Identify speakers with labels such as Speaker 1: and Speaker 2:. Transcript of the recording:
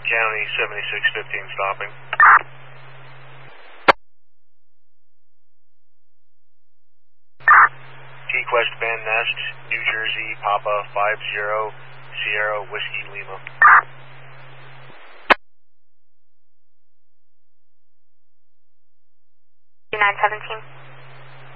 Speaker 1: County 7615 stopping. Key-Quest Van Nest, New Jersey, Papa 50 Sierra Whiskey Lima.
Speaker 2: 2917.